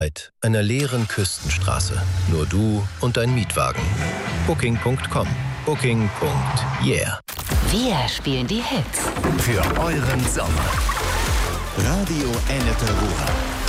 einer leeren Küstenstraße. Nur du und dein Mietwagen. Booking.com. Booking.yeah. Wir spielen die Hits. Für euren Sommer. Radio Ennepe Ruhr.